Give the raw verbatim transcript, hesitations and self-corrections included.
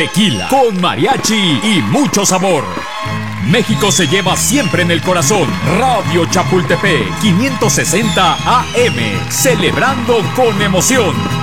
Tequila con mariachi y mucho sabor. México se lleva siempre en el corazón. Radio Chapultepec quinientos sesenta A M, celebrando con emoción.